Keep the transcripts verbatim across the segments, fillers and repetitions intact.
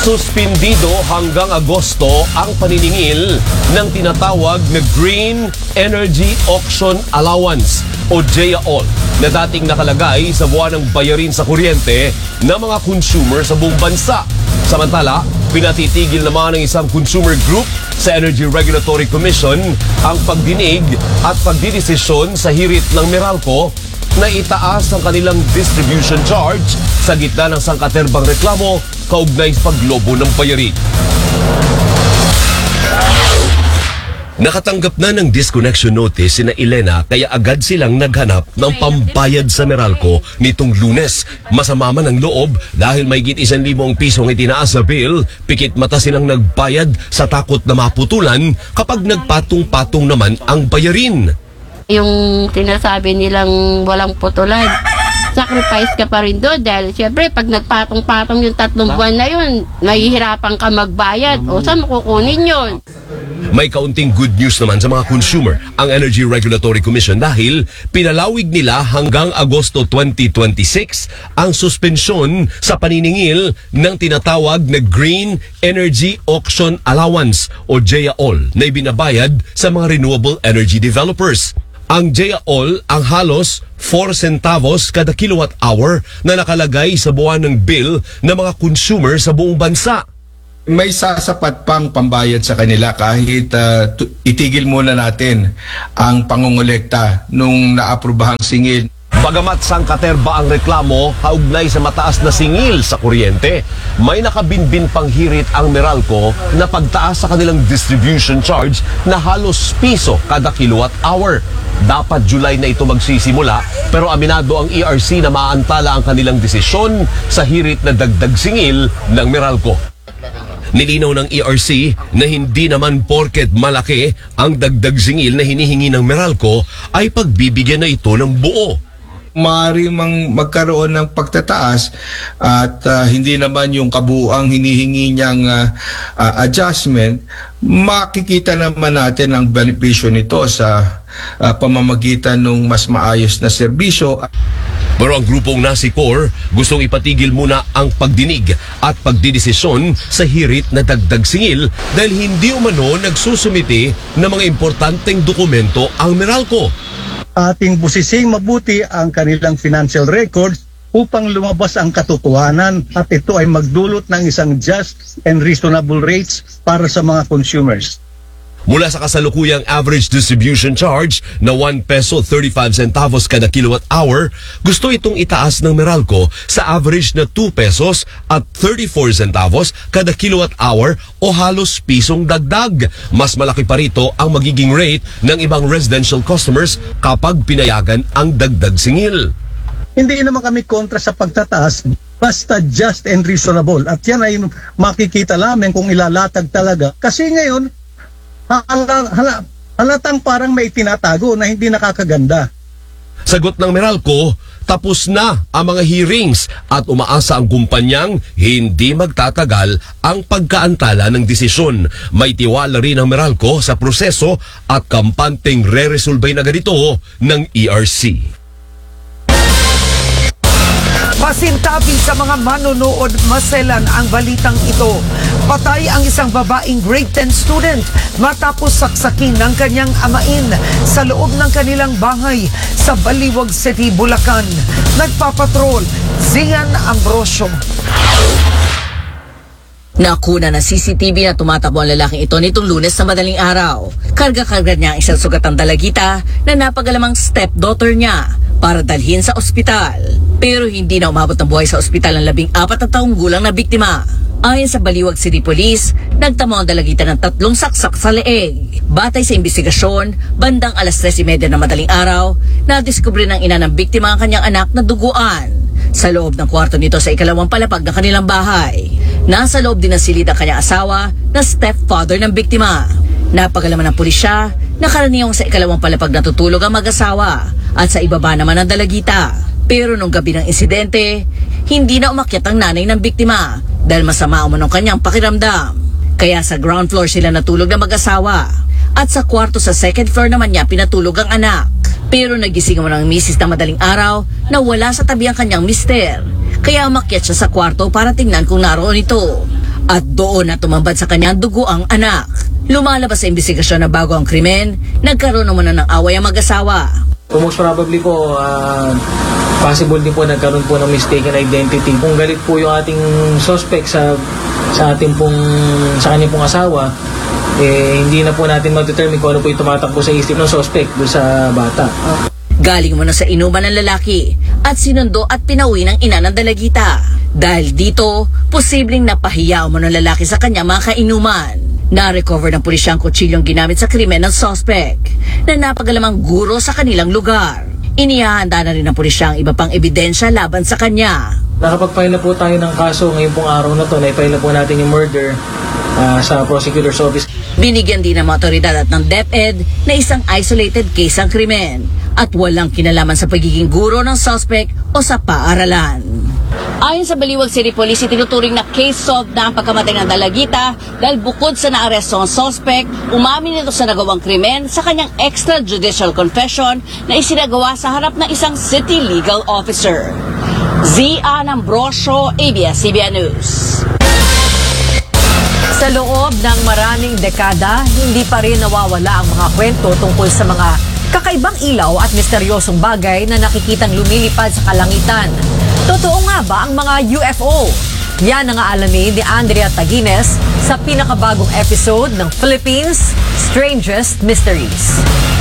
Suspindido hanggang Agosto ang paniningil ng tinatawag na Green Energy Auction Allowance o G E A O L na dating nakalagay sa buwan ng bayarin sa kuryente ng mga consumer sa buong bansa. Samantala, pinatitigil naman ng isang consumer group sa Energy Regulatory Commission ang pagdinig at pagdidesisyon sa hirit ng Meralco na itaas ang kanilang distribution charge sa gitna ng sangkaterbang reklamo kaugnay sa paglobo ng bayarin. Nakatanggap na ng disconnection notice sina Elena kaya agad silang naghanap ng pambayad sa Meralco nitong Lunes. Masama man ang loob dahil may git isang libong pisong itinaas sa bill, pikit mata silang nagbayad sa takot na maputulan kapag nagpatong-patong naman ang bayarin. Yung sinasabi nilang walang putulan, sacrifice ka pa rin doon dahil siyempre pag nagpatong-patong yung tatlong buwan na yun, mahihirapan ka magbayad. O saan mo kukunin yun? May kaunting good news naman sa mga consumer ang Energy Regulatory Commission dahil pinalawig nila hanggang Agosto twenty twenty-six ang suspensyon sa paniningil ng tinatawag na Green Energy Auction Allowance o G E A O L na ibinabayad sa mga renewable energy developers. Ang G E A O L ang halos four centavos kada kilowatt hour na nakalagay sa buwan ng bill ng mga consumer sa buong bansa. May sasapat pang pambayad sa kanila kahit uh, itigil muna natin ang pangongolekta nung naaprobahang singil. Bagamat sangkaterba ang reklamo kaugnay sa mataas na singil sa kuryente, may nakabinbin pang hirit ang Meralco na pagtaas sa kanilang distribution charge na halos piso kada kilowatt hour. Dapat July na ito magsisimula pero aminado ang E R C na maantala ang kanilang desisyon sa hirit na dagdag singil ng Meralco. Nilinaw ng E R C na hindi naman porket malaki ang dagdag singil na hinihingi ng Meralco ay pagbibigyan na ito ng buo. Maaari mang magkaroon ng pagtataas at uh, hindi naman yung kabuuang hinihingi niyang uh, uh, adjustment, makikita naman natin ang benepisyo nito sa uh, pamamagitan ng mas maayos na serbisyo. Pero ang grupong Nasicor gustong ipatigil muna ang pagdinig at pagdidesisyon sa hirit na dagdag singil dahil hindi umano nagsusumite ng mga importanteng dokumento ang Meralco. Ating busising mabuti ang kanilang financial records upang lumabas ang katotohanan at ito ay magdulot ng isang just and reasonable rates para sa mga consumers. Mula sa kasalukuyang average distribution charge na one peso thirty-five centavos kada kilowatt hour, gusto itong itaas ng Meralco sa average na two pesos at thirty-four centavos kada kilowatt hour o halos pisong dagdag. Mas malaki pa rito ang magiging rate ng ibang residential customers kapag pinayagan ang dagdag singil. Hindi naman kami kontra sa pagtataas, basta just and reasonable. At yan ay makikita namin kung ilalatag talaga. Kasi ngayon, Hala, hala, halatang parang may tinatago na hindi nakakaganda. Sagot ng Meralco, tapos na ang mga hearings at umaasa ang kumpanyang hindi magtatagal ang pagkaantala ng desisyon. May tiwala rin ang Meralco sa proseso at kampanteng re-resolve na ganito ng E R C. Masintabi sa mga manonood maselan ang balitang ito. Patay ang isang babaeng grade ten student matapos saksakin ng kanyang amain sa loob ng kanilang bahay sa Baliwag City, Bulacan. Nagpapatrol, Zian Ambrosio. Nakuna na C C T V na tumatakbo ang lalaking ito nitong Lunes sa madaling araw. Karga-karga niya ang isang sugatang dalagita na napagalamang stepdaughter niya para dalhin sa ospital. Pero hindi na umabot ng buhay sa ospital ang labing apat na taong gulang na biktima. Ayon sa Baliwag City Police, nagtamo ang dalagita ng tatlong saksak sa leeg. Batay sa investigasyon, bandang alas tres thirty na madaling araw, nadiskubre ng ina ng biktima ang kanyang anak na duguan sa loob ng kwarto nito sa ikalawang palapag ng kanilang bahay. Nasa loob din ng silid ang kanyang asawa na stepfather ng biktima. Napagalaman ng pulisya na karaniwang sa ikalawang palapag natutulog ang mag-asawa at sa ibaba naman ang dalagita. Pero nung gabi ng insidente, hindi na umakyat ang nanay ng biktima dahil masama umanong kanyang pakiramdam. Kaya sa ground floor sila natulog na mag-asawa at sa kwarto sa second floor naman niya pinatulog ang anak. Pero nagising mo ng misis na madaling araw na wala sa tabi ang kanyang mister. Kaya umakyat siya sa kwarto para tingnan kung naroon ito. At doon na tumambad sa kanyang dugo ang anak. Lumalabas sa investigasyon na bago ang krimen, nagkaroon naman na ng away ang mag-asawa. So most probably po, uh, possible din po nagkaroon po ng mistaken identity. Kung galit po yung ating suspect sa sa ating pong sa kanyang pong asawa, eh hindi na po natin ma-determine kung ano po yung tumatakbo sa isip ng suspect doon sa bata. Galing mo na sa inuman ng lalaki at sinundo at pinauwi ng ina ng dalagita. Dahil dito, posibleng napahiya mo ng lalaki sa kanya mga kainuman. Na-recover ng pulisya ang kutsilyong ginamit sa krimen ng suspect na napagalamang guro sa kanilang lugar. Inihahanda na rin ng pulisya ang iba pang ebidensya laban sa kanya. Nakapag-file na po tayo ng kaso ngayon pong araw na to. Na-file na po natin yung murder uh, sa prosecutor's office. Binigyan din ng mga otoridad at ng DepEd na isang isolated case ang krimen at walang kinalaman sa pagiging guro ng suspect o sa paaralan. Ayon sa Baliwag City Police, itinuturing na case solved na ang pagkamatay ng dalagita dahil bukod sa naaresto ang suspect, umamin nito sa nagawang krimen sa kanyang extrajudicial confession na isinagawa sa harap ng isang city legal officer. Zian Ambrosio, A B S C B N News. Sa loob ng maraming dekada, hindi pa rin nawawala ang mga kwento tungkol sa mga kakaibang ilaw at misteryosong bagay na nakikitang lumilipad sa kalangitan. Totoo nga ba ang mga U F O? Yan ang aalamin ni Andrea Taguines sa pinakabagong episode ng Philippines Strangest Mysteries.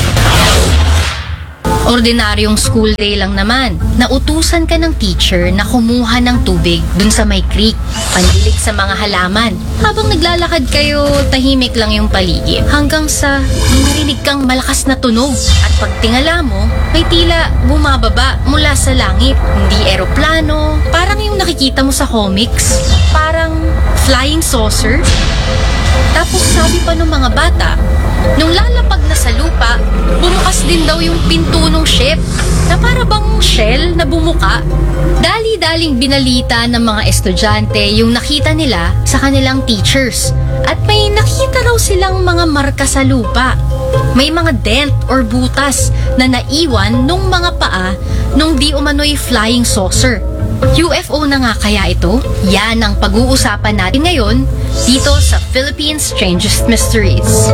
Ordinaryong school day lang naman. Nautusan ka ng teacher na kumuha ng tubig dun sa may creek, pandilig sa mga halaman. Habang naglalakad kayo, tahimik lang yung paligid. Hanggang sa narinig kang malakas na tunog. At pagtingala mo, may tila bumababa mula sa langit. Hindi eroplano, parang yung nakikita mo sa comics. Parang flying saucer. Tapos sabi pa ng mga bata, nung lalapag na sa lupa, bumukas din daw yung pinto ng ship na para bang shell na bumuka. Dali-daling binalita ng mga estudyante yung nakita nila sa kanilang teachers. At may nakita raw silang mga marka sa lupa. May mga dent or butas na naiwan nung mga paa nung di umano'y flying saucer. U F O na nga kaya ito? Yan ang pag-uusapan natin ngayon dito sa Philippines Strangest Mysteries.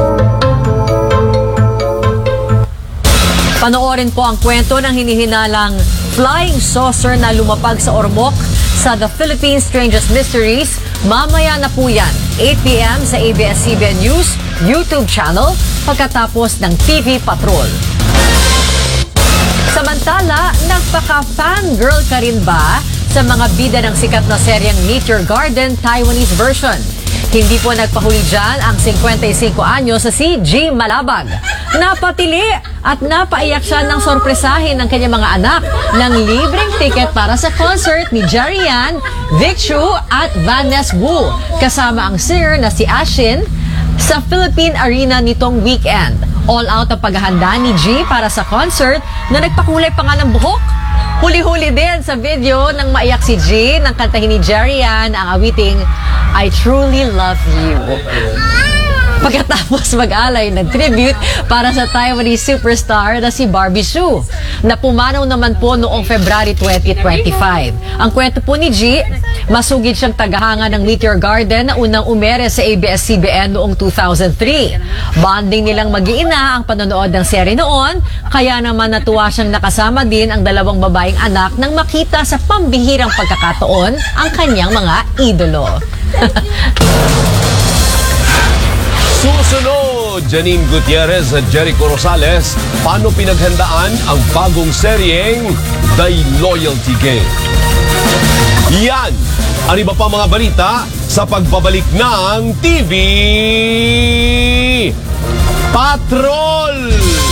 Panoorin po ang kwento ng hinihinalang flying saucer na lumapag sa Ormoc sa The Philippines Strangest Mysteries. Mamaya na po yan, eight p m sa A B S C B N News YouTube channel pagkatapos ng T V Patrol. Samantala, nagpaka-fangirl ka rin ba sa mga bida ng sikat na seryeng Meet Your Garden Taiwanese version? Hindi po nagpahuli dyan ang fifty-five anyos sa si G. Malabag. Napatili at napaiyak siya ng sorpresahin ng kanyang mga anak ng libreng ticket para sa concert ni Jerry Yan, Vic Chu at Vanessa Wu kasama ang singer na si Ashin sa Philippine Arena nitong weekend. All out ang paghahanda ni G para sa concert na nagpakulay pa nga ng buhok. Huli-huli din sa video nang maiyak si G nang kantahin ni Jerry Yan ang awiting I Truly Love You. Pagkatapos mag-alay ng tribute para sa Taiwanese superstar na si Barbie Hsu na pumanaw naman po noong February twenty twenty-five. Ang kwento po ni G, masugid siyang tagahanga ng Meet Your Garden na unang umere sa A B S C B N noong two thousand three. Bonding nilang mag-iina ang panonood ng serye noon, kaya naman natuwa siyang nakasama din ang dalawang babaeng anak nang makita sa pambihirang pagkakataon ang kanyang mga idolo. Susunod, Janine Gutierrez at Jericho Rosales, paano pinaghandaan ang bagong seryeng The Loyalty Game? Yan ang iba pa mga balita sa pagbabalik ng T V Patrol!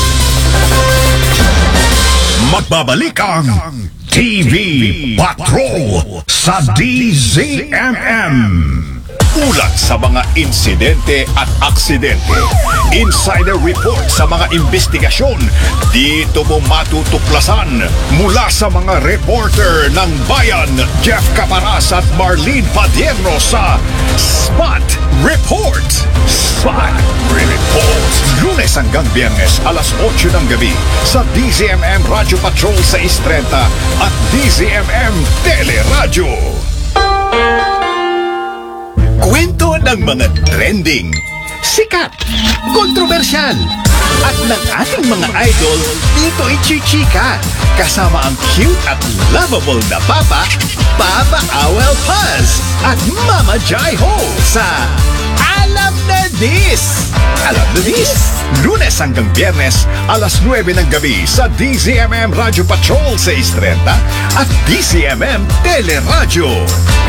Magbabalik ang T V Patrol sa D Z M M. Ulat sa mga insidente at aksidente. Insider report sa mga investigasyon. Dito mo matutuklasan mula sa mga reporter ng Bayan, Jeff Caparas at Marlene Padierno sa Spot Report. Spot Report. Lunes hanggang Biyernes, alas otso ng gabi sa D Z M M Radio Patrol six thirty at D Z M M Teleradyo. Kwento ng mga trending, sikat, kontrobersyal, at ng ating mga idol dito ichichika kasama ang cute at lovable na Papa, Papa Awel Paz at Mama Jai Ho sa Alam na Dis! Alam na Dis! Lunes hanggang Biyernes, alas nuwebe ng gabi sa D Z M M Radio Patrol sa Istrenta at D Z M M Teleradyo.